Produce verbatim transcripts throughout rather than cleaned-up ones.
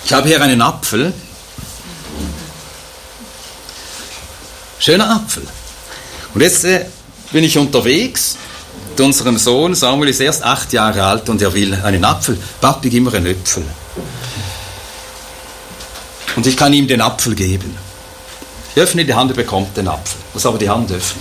Ich habe hier einen Apfel. Schöner Apfel. Und jetzt äh, bin ich unterwegs mit unserem Sohn. Samuel ist erst acht Jahre alt und er will einen Apfel. Papi, gib mir einen Äpfel. Und ich kann ihm den Apfel geben. Ich öffne die Hand, er bekommt den Apfel. Muss aber die Hand öffnen.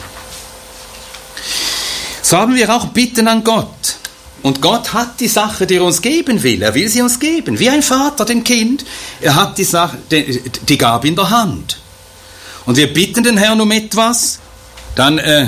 So haben wir auch Bitten an Gott. Und Gott hat die Sache, die er uns geben will. Er will sie uns geben. Wie ein Vater dem Kind. Er hat die, Sache, die, die Gabe in der Hand. Und wir bitten den Herrn um etwas. Dann, äh,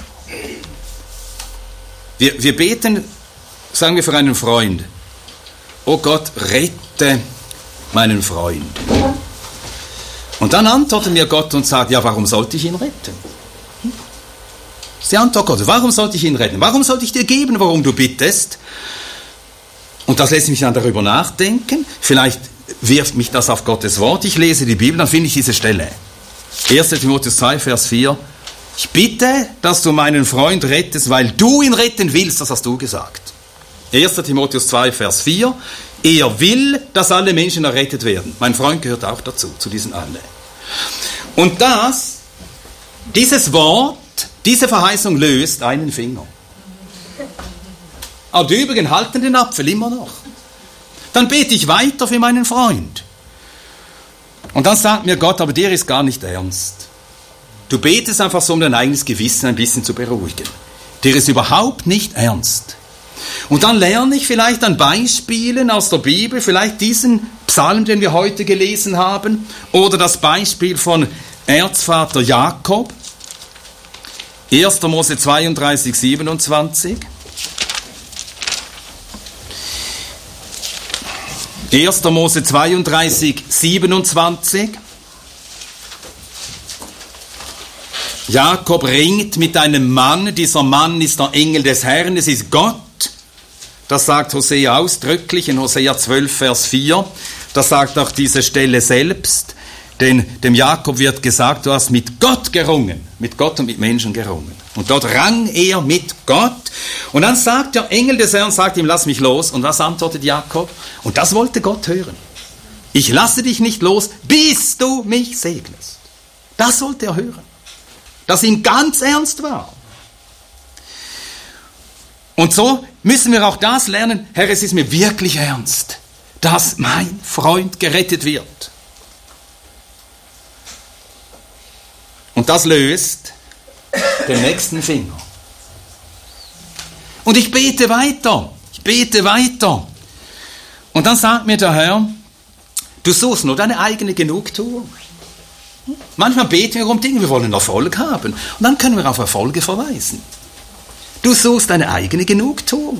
wir, wir beten, sagen wir für einen Freund. Oh Gott, rette meinen Freund. Und dann antwortet mir Gott und sagt, ja, warum sollte ich ihn retten? Das ist die Antwort Gottes. Warum sollte ich ihn retten? Warum sollte ich dir geben, worum du bittest? Und das lässt mich dann darüber nachdenken. Vielleicht wirft mich das auf Gottes Wort. Ich lese die Bibel, dann finde ich diese Stelle. erster Timotheus zwei, Vers vier. Ich bitte, dass du meinen Freund rettest, weil du ihn retten willst. Das hast du gesagt. erster Timotheus zwei, Vers vier. Er will, dass alle Menschen errettet werden. Mein Freund gehört auch dazu, zu diesen alle. Und das, dieses Wort, diese Verheißung löst einen Finger. Aber die übrigen halten den Apfel immer noch. Dann bete ich weiter für meinen Freund. Und dann sagt mir Gott, aber dir ist gar nicht ernst. Du betest einfach so, um dein eigenes Gewissen ein bisschen zu beruhigen. Dir ist überhaupt nicht ernst. Und dann lerne ich vielleicht an Beispielen aus der Bibel, vielleicht diesen Psalm, den wir heute gelesen haben, oder das Beispiel von Erzvater Jakob, erster Mose zweiunddreißig, siebenundzwanzig. erster Mose zweiunddreißig, siebenundzwanzig. Jakob ringt mit einem Mann, dieser Mann ist der Engel des Herrn, es ist Gott. Das sagt Hosea ausdrücklich in Hosea zwölf, Vers vier. Das sagt auch diese Stelle selbst. Denn dem Jakob wird gesagt, du hast mit Gott gerungen. Mit Gott und mit Menschen gerungen. Und dort rang er mit Gott. Und dann sagt der Engel des Herrn, sagt ihm, lass mich los. Und was antwortet Jakob? Und das wollte Gott hören. Ich lasse dich nicht los, bis du mich segnest. Das wollte er hören. Dass ihm ganz ernst war. Und so müssen wir auch das lernen, Herr, es ist mir wirklich ernst, dass mein Freund gerettet wird. Und das löst den nächsten Finger. Und ich bete weiter, ich bete weiter. Und dann sagt mir der Herr, du suchst nur deine eigene Genugtuung. Manchmal beten wir um Dinge, wir wollen Erfolg haben. Und dann können wir auf Erfolge verweisen. Du suchst deine eigene Genugtuung.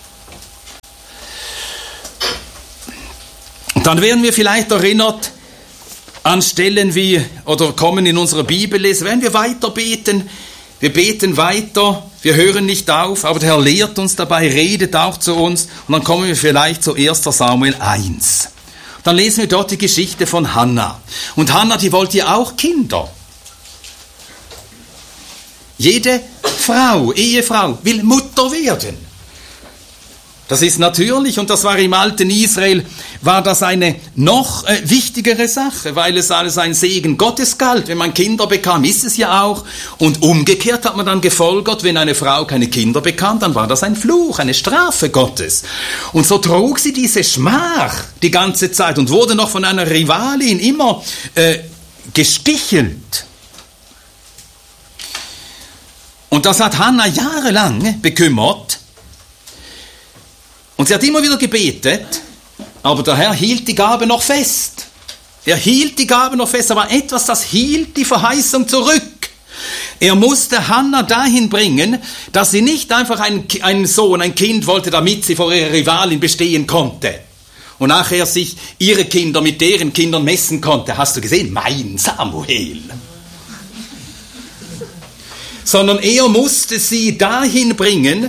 Und dann werden wir vielleicht erinnert an Stellen wie, oder kommen in unserer Bibellese, wenn wir weiter beten, wir beten weiter, wir hören nicht auf, aber der Herr lehrt uns dabei, redet auch zu uns. Und dann kommen wir vielleicht zu erster Samuel eins. Dann lesen wir dort die Geschichte von Hannah. Und Hannah, die wollte ja auch Kinder. Jede Frau, Ehefrau, will Mutter werden. Das ist natürlich, und das war im alten Israel, war das eine noch äh, wichtigere Sache, weil es alles ein Segen Gottes galt. Wenn man Kinder bekam, ist es ja auch. Und umgekehrt hat man dann gefolgert, wenn eine Frau keine Kinder bekam, dann war das ein Fluch, eine Strafe Gottes. Und so trug sie diese Schmach die ganze Zeit und wurde noch von einer Rivalin immer äh, gestichelt. Und das hat Hannah jahrelang bekümmert. Und sie hat immer wieder gebetet, aber der Herr hielt die Gabe noch fest. Er hielt die Gabe noch fest, aber etwas, das hielt die Verheißung zurück. Er musste Hannah dahin bringen, dass sie nicht einfach einen, einen Sohn, ein Kind wollte, damit sie vor ihrer Rivalin bestehen konnte. Und nachher sich ihre Kinder mit deren Kindern messen konnte. Hast du gesehen? Mein Samuel. Sondern er musste sie dahin bringen,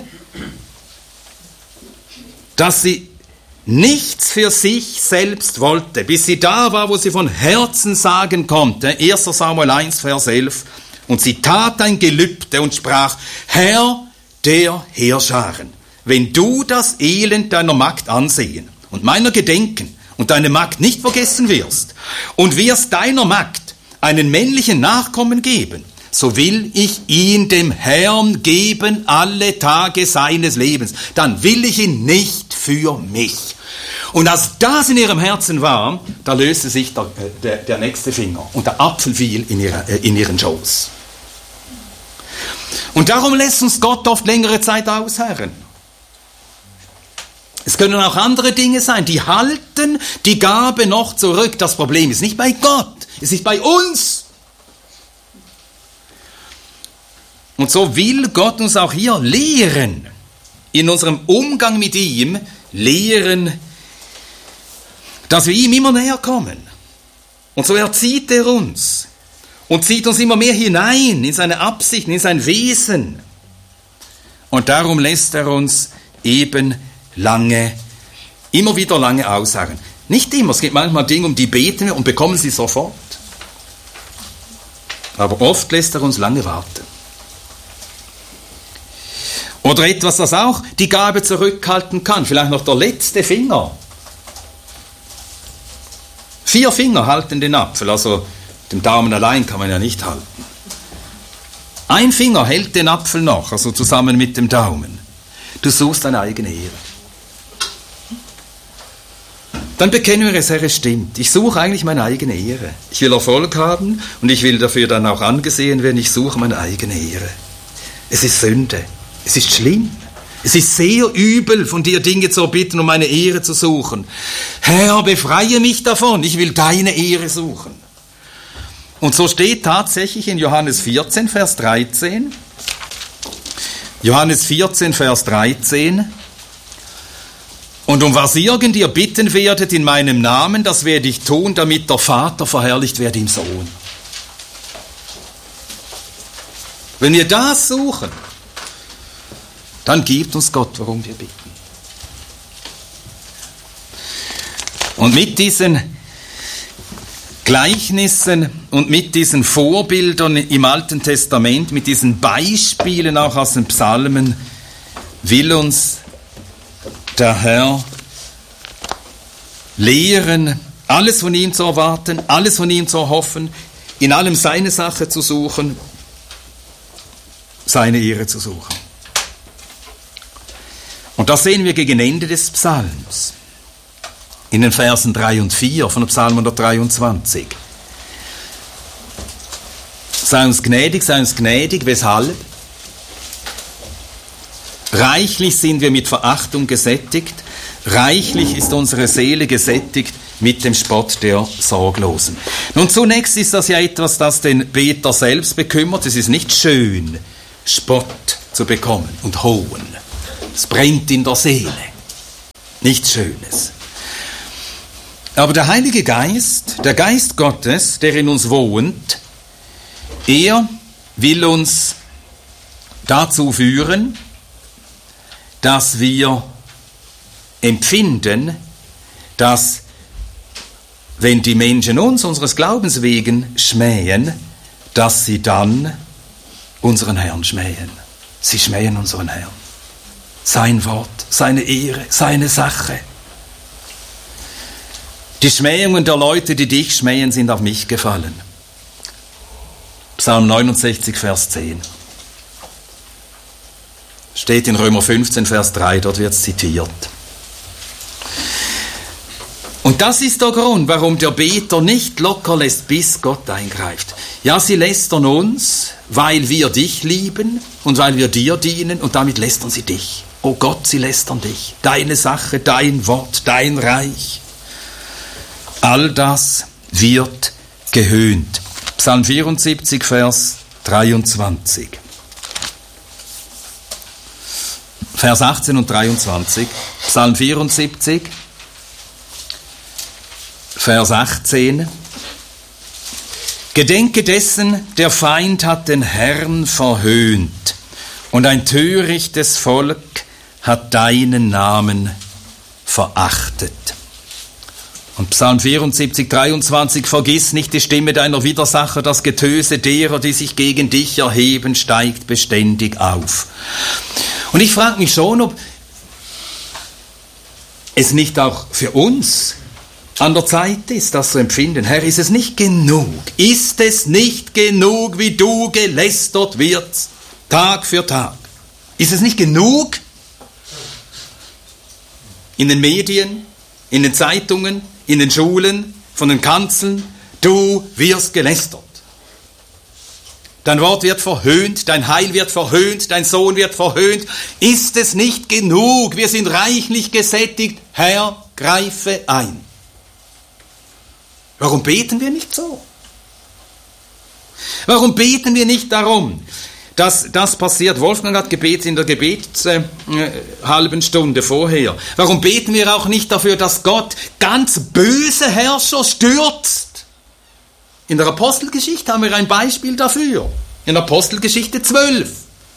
dass sie nichts für sich selbst wollte, bis sie da war, wo sie von Herzen sagen konnte, erster Samuel eins, Vers elf, und sie tat ein Gelübde und sprach, Herr der Heerscharen, wenn du das Elend deiner Magd ansehen und meiner gedenken und deine Magd nicht vergessen wirst und wirst deiner Magd einen männlichen Nachkommen geben, so will ich ihn dem Herrn geben alle Tage seines Lebens. Dann will ich ihn nicht für mich. Und als das in ihrem Herzen war, da löste sich der, der, der nächste Finger und der Apfel fiel in, ihre, in ihren Schoß. Und darum lässt uns Gott oft längere Zeit ausharren. Es können auch andere Dinge sein, die halten die Gabe noch zurück. Das Problem ist nicht bei Gott, es ist bei uns. Und so will Gott uns auch hier lehren, in unserem Umgang mit ihm, lehren, dass wir ihm immer näher kommen. Und so erzieht er uns und zieht uns immer mehr hinein in seine Absichten, in sein Wesen. Und darum lässt er uns eben lange, immer wieder lange ausharren. Nicht immer, es gibt manchmal Dinge, um die beten wir und bekommen sie sofort. Aber oft lässt er uns lange warten. Oder etwas, das auch die Gabe zurückhalten kann. Vielleicht noch der letzte Finger. Vier Finger halten den Apfel, also den Daumen allein kann man ja nicht halten. Ein Finger hält den Apfel noch, also zusammen mit dem Daumen. Du suchst deine eigene Ehre. Dann bekennen wir es, Herr, es stimmt. Ich suche eigentlich meine eigene Ehre. Ich will Erfolg haben und ich will dafür dann auch angesehen werden. Ich suche meine eigene Ehre. Es ist Sünde. Es ist schlimm. Es ist sehr übel, von dir Dinge zu erbitten, um meine Ehre zu suchen. Herr, befreie mich davon. Ich will deine Ehre suchen. Und so steht tatsächlich in Johannes vierzehn, Vers dreizehn. Johannes vierzehn, Vers dreizehn. Und um was irgend ihr bitten werdet in meinem Namen, das werde ich tun, damit der Vater verherrlicht werde im Sohn. Wenn wir das suchen, dann gibt uns Gott, worum wir bitten. Und mit diesen Gleichnissen und mit diesen Vorbildern im Alten Testament, mit diesen Beispielen auch aus den Psalmen, will uns der Herr lehren, alles von ihm zu erwarten, alles von ihm zu erhoffen, in allem seine Sache zu suchen, seine Ehre zu suchen. Und das sehen wir gegen Ende des Psalms, in den Versen drei und vier von Psalm hundertdreiundzwanzig. Sei uns gnädig, sei uns gnädig, weshalb? Reichlich sind wir mit Verachtung gesättigt, reichlich ist unsere Seele gesättigt mit dem Spott der Sorglosen. Nun, zunächst ist das ja etwas, das den Beter selbst bekümmert. Es ist nicht schön, Spott zu bekommen und Hohn. Es brennt in der Seele. Nichts Schönes. Aber der Heilige Geist, der Geist Gottes, der in uns wohnt, er will uns dazu führen, dass wir empfinden, dass wenn die Menschen uns, unseres Glaubens wegen, schmähen, dass sie dann unseren Herrn schmähen. Sie schmähen unseren Herrn. Sein Wort, seine Ehre, seine Sache. Die Schmähungen der Leute, die dich schmähen, sind auf mich gefallen. Psalm neunundsechzig, Vers zehn. Steht in Römer fünfzehn, Vers drei, dort wird es zitiert. Und das ist der Grund, warum der Beter nicht locker lässt, bis Gott eingreift. Ja, sie lästern uns, weil wir dich lieben und weil wir dir dienen und damit lästern sie dich. Oh Gott, sie lästern dich. Deine Sache, dein Wort, dein Reich. All das wird gehöhnt. Psalm vierundsiebzig, Vers dreiundzwanzig. Vers achtzehn und dreiundzwanzig. Psalm vierundsiebzig, Vers achtzehn. Gedenke dessen, der Feind hat den Herrn verhöhnt und ein törichtes Volk hat deinen Namen verachtet. Und Psalm vierundsiebzig, dreiundzwanzig, vergiss nicht die Stimme deiner Widersacher, das Getöse derer, die sich gegen dich erheben, steigt beständig auf. Und ich frage mich schon, ob es nicht auch für uns an der Zeit ist, das zu empfinden. Herr, ist es nicht genug? Ist es nicht genug, wie du gelästert wirst, Tag für Tag? Ist es nicht genug? In den Medien, in den Zeitungen, in den Schulen, von den Kanzeln, du wirst gelästert. Dein Wort wird verhöhnt, dein Heil wird verhöhnt, dein Sohn wird verhöhnt. Ist es nicht genug? Wir sind reichlich gesättigt. Herr, greife ein. Warum beten wir nicht so? Warum beten wir nicht darum, dass das passiert? Wolfgang hat gebetet in der Gebets äh, halben Stunde vorher. Warum beten wir auch nicht dafür, dass Gott ganz böse Herrscher stürzt? In der Apostelgeschichte haben wir ein Beispiel dafür. In Apostelgeschichte zwölf.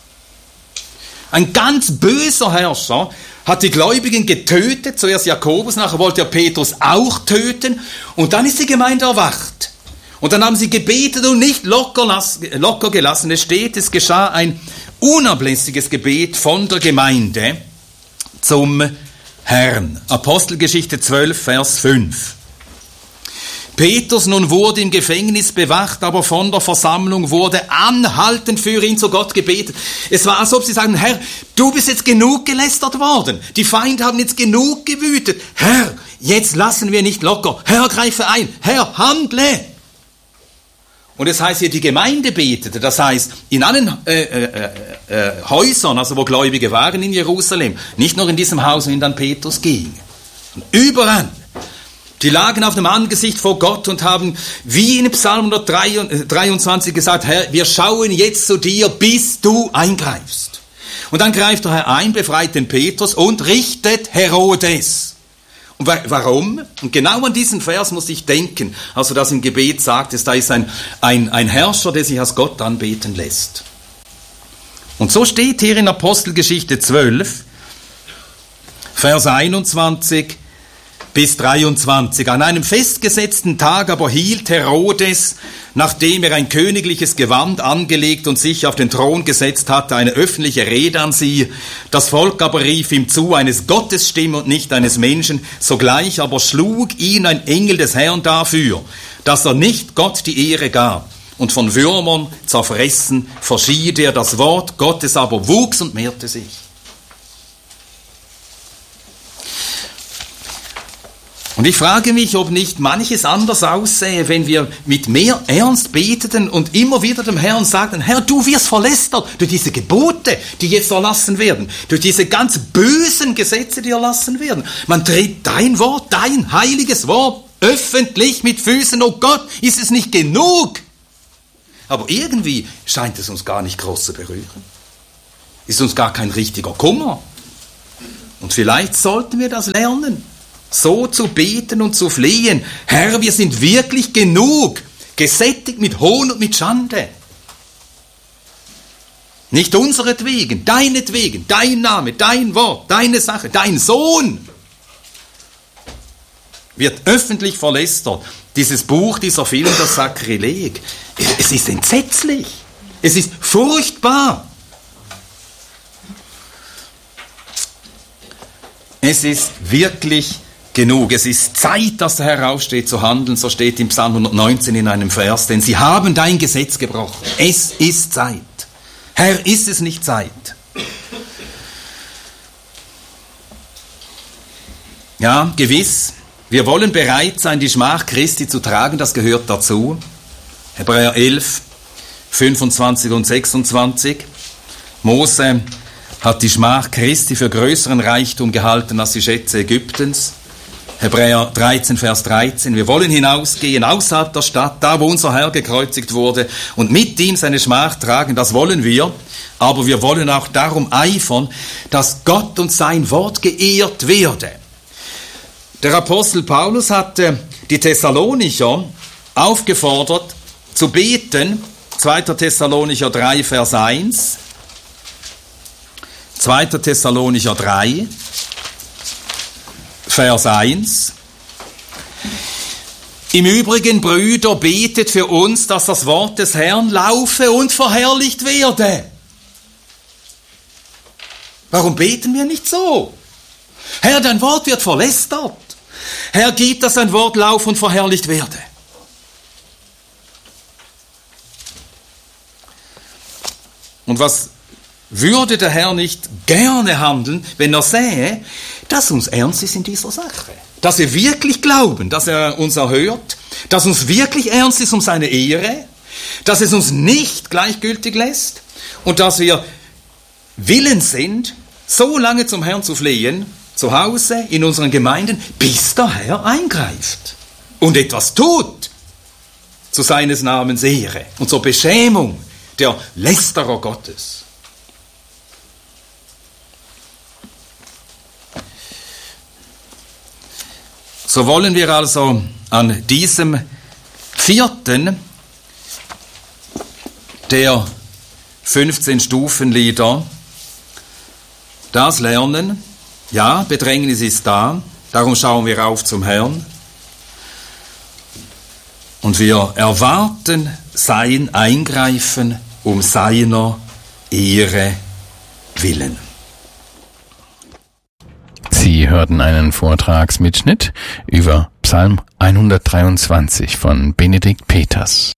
Ein ganz böser Herrscher hat die Gläubigen getötet, zuerst Jakobus, nachher wollte er Petrus auch töten und dann ist die Gemeinde erwacht. Und dann haben sie gebetet und nicht locker, las- locker gelassen. Es steht, es geschah ein unablässiges Gebet von der Gemeinde zum Herrn. Apostelgeschichte zwölf, Vers fünf. Petrus nun wurde im Gefängnis bewacht, aber von der Versammlung wurde anhaltend für ihn zu Gott gebetet. Es war, als ob sie sagen, Herr, du bist jetzt genug gelästert worden. Die Feinde haben jetzt genug gewütet. Herr, jetzt lassen wir nicht locker. Herr, greife ein. Herr, handle. Und es heißt hier, die Gemeinde betete. Das heißt, in allen äh, äh, äh, Häusern, also wo Gläubige waren in Jerusalem, nicht nur in diesem Haus, in das Petrus ging. Und überall. Die lagen auf dem Angesicht vor Gott und haben, wie in Psalm hundertdreiundzwanzig gesagt, Herr, wir schauen jetzt zu dir, bis du eingreifst. Und dann greift der Herr ein, befreit den Petrus und richtet Herodes. Und warum? Und genau an diesen Vers muss ich denken, als du das im Gebet sagtest, da ist ein, ein, ein Herrscher, der sich als Gott anbeten lässt. Und so steht hier in Apostelgeschichte zwölf, Vers einundzwanzig, bis dreiundzwanzig. An einem festgesetzten Tag aber hielt Herodes, nachdem er ein königliches Gewand angelegt und sich auf den Thron gesetzt hatte, eine öffentliche Rede an sie. Das Volk aber rief ihm zu, eines Gottes Stimme und nicht eines Menschen. Sogleich aber schlug ihn ein Engel des Herrn dafür, dass er nicht Gott die Ehre gab. Und von Würmern zerfressen verschied er. Das Wort Gottes aber wuchs und mehrte sich. Und ich frage mich, ob nicht manches anders aussähe, wenn wir mit mehr Ernst beteten und immer wieder dem Herrn sagten, Herr, du wirst verlästert durch diese Gebote, die jetzt erlassen werden, durch diese ganz bösen Gesetze, die erlassen werden. Man tritt dein Wort, dein heiliges Wort öffentlich mit Füßen. Oh Gott, ist es nicht genug? Aber irgendwie scheint es uns gar nicht groß zu berühren. Ist uns gar kein richtiger Kummer. Und vielleicht sollten wir das lernen. So zu beten und zu flehen. Herr, wir sind wirklich genug, gesättigt mit Hohn und mit Schande. Nicht unseretwegen, deinetwegen, dein Name, dein Wort, deine Sache, dein Sohn wird öffentlich verlästert. Dieses Buch, dieser Film, das Sakrileg, es ist entsetzlich, es ist furchtbar. Es ist wirklich genug. Es ist Zeit, dass der Herr aufsteht zu handeln, so steht im Psalm hundertneunzehn in einem Vers, denn sie haben dein Gesetz gebrochen. Es ist Zeit. Herr, ist es nicht Zeit? Ja, gewiss, wir wollen bereit sein, die Schmach Christi zu tragen, das gehört dazu. Hebräer elf, fünfundzwanzig und sechsundzwanzig. Mose hat die Schmach Christi für größeren Reichtum gehalten als die Schätze Ägyptens. Hebräer dreizehn, Vers dreizehn. Wir wollen hinausgehen außerhalb der Stadt, da wo unser Herr gekreuzigt wurde, und mit ihm seine Schmach tragen. Das wollen wir. Aber wir wollen auch darum eifern, dass Gott und sein Wort geehrt werde. Der Apostel Paulus hatte die Thessalonicher aufgefordert zu beten. zweiter Thessalonicher drei, Vers eins. zweiter Thessalonicher drei, Vers eins. Im Übrigen, Brüder, betet für uns, dass das Wort des Herrn laufe und verherrlicht werde. Warum beten wir nicht so? Herr, dein Wort wird verlästert. Herr, gib, dass dein Wort lauf und verherrlicht werde. Und was würde der Herr nicht gerne handeln, wenn er sähe, dass uns ernst ist in dieser Sache? Dass wir wirklich glauben, dass er uns erhört, dass uns wirklich ernst ist um seine Ehre, dass es uns nicht gleichgültig lässt und dass wir willens sind, so lange zum Herrn zu flehen, zu Hause, in unseren Gemeinden, bis der Herr eingreift und etwas tut zu seines Namens Ehre und zur Beschämung der Lästerer Gottes. So wollen wir also an diesem vierten der fünfzehn Stufenlieder das lernen. Ja, Bedrängnis ist da, darum schauen wir auf zum Herrn. Und wir erwarten sein Eingreifen um seiner Ehre willen. Sie hörten einen Vortragsmitschnitt über Psalm hundertdreiundzwanzig von Benedikt Peters.